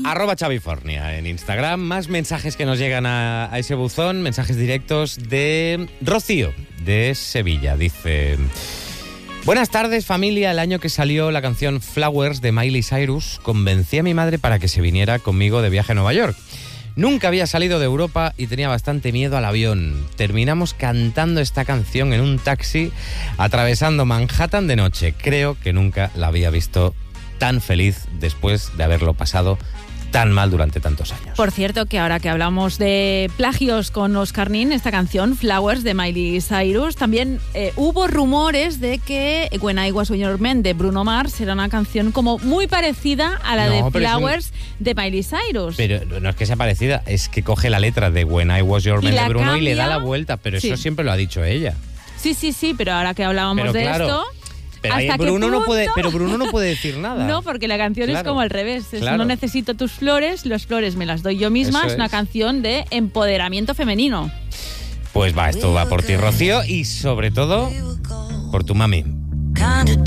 @Xavifornia en Instagram. Más mensajes que nos llegan a ese buzón, mensajes directos de Rocío, de Sevilla. Dice: buenas tardes, familia. El año que salió la canción Flowers de Miley Cyrus, convencí a mi madre para que se viniera conmigo de viaje a Nueva York. Nunca había salido de Europa y tenía bastante miedo al avión. Terminamos cantando esta canción en un taxi, atravesando Manhattan de noche. Creo que nunca la había visto tan feliz después de haberlo pasado tan mal durante tantos años. Por cierto, que ahora que hablamos de plagios con Oscar Nin, esta canción, Flowers, de Miley Cyrus, también hubo rumores de que When I Was Your Man, de Bruno Mars, era una canción como muy parecida a la de Flowers de Miley Cyrus. Pero no es que sea parecida, es que coge la letra de When I Was Your Man de Bruno cambia, y le da la vuelta, pero sí, eso siempre lo ha dicho ella. Sí, pero ahora que hablábamos de esto... Pero Bruno no puede decir nada. No, porque la canción es como al revés. No necesito tus flores, las flores me las doy yo misma. Es una canción de empoderamiento femenino. Pues va, esto va por ti, Rocío, y sobre todo por tu mami.